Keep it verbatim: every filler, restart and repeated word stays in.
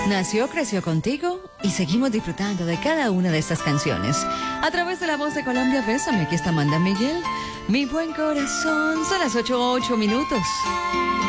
Nació, creció contigo y seguimos disfrutando de cada una de estas canciones. A través de la voz de Colombia, Bésame, aquí está Amanda Miguel. Mi buen corazón, son las ocho, ocho minutos.